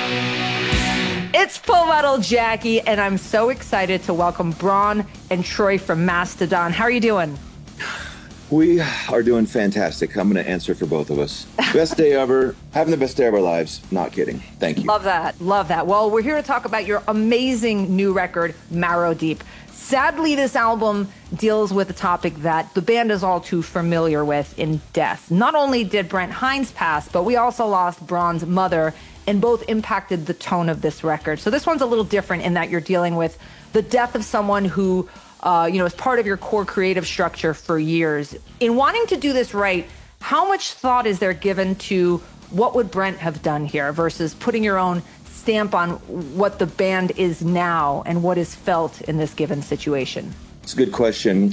It's Full Metal Jackie, and I'm so excited to welcome Brann and Troy from Mastodon. How are you doing? We are doing fantastic. I'm going to answer for both of us. Best day ever. Having the best day of our lives. Not kidding. Thank you. Love that. Love that. Well, we're here to talk about your amazing new record, Marrow Deep. Sadly, this album deals with a topic that the band is all too familiar with in death. Not only did Brent Hinds pass, but we also lost Brann's mother, and both impacted the tone of this record. So this one's a little different in that you're dealing with the death of someone who, is part of your core creative structure for years. In wanting to do this right, how much thought is there given to what would Brent have done here versus putting your own stamp on what the band is now and what is felt in this given situation? It's a good question.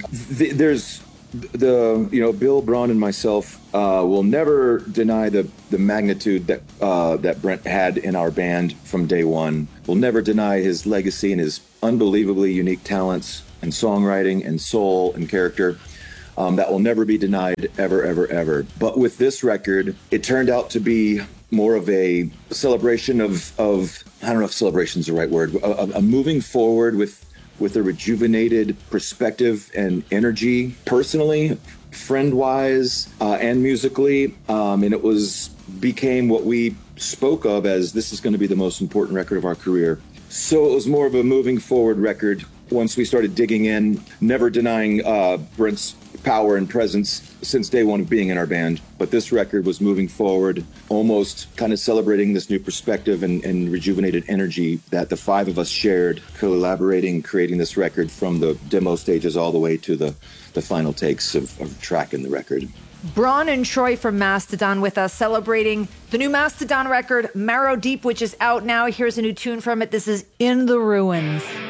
Bill, Brann, and myself will never deny the magnitude that Brent had in our band from day one. We'll never deny his legacy and his unbelievably unique talents and songwriting and soul and character. That will never be denied, ever, ever, ever. But with this record, it turned out to be more of a celebration of I don't know if celebration is the right word, a moving forward with a rejuvenated perspective and energy, personally, friend-wise, and musically. And it became what we spoke of as this is going to be the most important record of our career. So it was more of a moving forward record once we started digging in, never denying Brent's power and presence since day one of being in our band. But this record was moving forward, almost kind of celebrating this new perspective and rejuvenated energy that the five of us shared, collaborating, creating this record from the demo stages all the way to the final takes of tracking the record. Brann and Troy from Mastodon with us, celebrating the new Mastodon record, Marrow Deep, which is out now. Here's a new tune from it. This is In the Ruins.